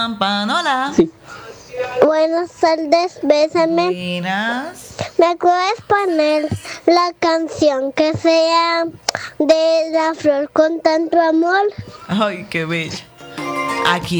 pam, pam. Hola. Sí. Buenas tardes, bésame. Buenas. ¿Me puedes poner la canción que sea de La Flor con tanto amor? Ay, qué bella. Aquí